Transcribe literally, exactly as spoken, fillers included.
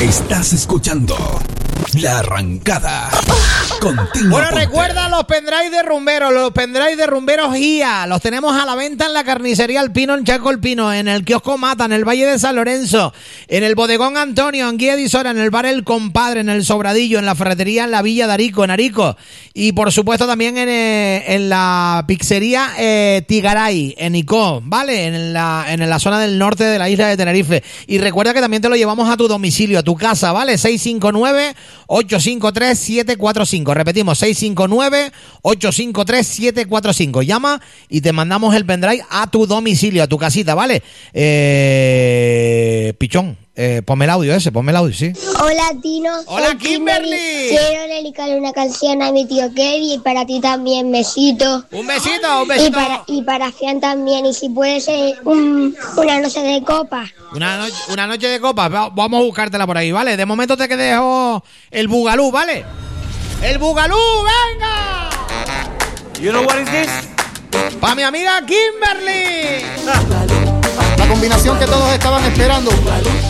Estás escuchando La Arrancada. Contigo. Bueno, recuerda los pendrives de rumberos, los pendrives de rumberos G I A. Los tenemos a la venta en la carnicería El Pino, en Chaco El Pino, en el kiosco Mata, en el Valle de San Lorenzo, en el bodegón Antonio, en Guía Edisora, en el bar El Compadre, en el Sobradillo, en la ferretería en la Villa de Arico, en Arico. Y por supuesto también en, eh, en la pizzería eh, Tigaray, en Icó, ¿vale? En la, en la zona del norte de la isla de Tenerife. Y recuerda que también te lo llevamos a tu domicilio, a tu casa, ¿vale? seis cinco nueve, ocho cinco tres, siete cuatro cinco. Repetimos, seis cinco nueve, ocho cinco tres, siete cuatro cinco. Llama y te mandamos el pendrive a tu domicilio, a tu casita, ¿vale? Eh, Pichón, eh, ponme el audio ese, ponme el audio, ¿sí? Hola, Tino. Hola, Soy Kimberly. Quiero dedicarle una canción a mi tío Kevin y para ti también, besito. Un besito, un besito. Y para, y para Fian también, y si puede ser un, una noche de copa. Una, no, una noche de copas, vamos a buscártela por ahí, ¿vale? De momento te dejo el Bugalú, ¿vale? ¡El Bugalú, venga! You know what is this? ¡Pa' mi amiga Kimberly! La combinación que todos estaban esperando.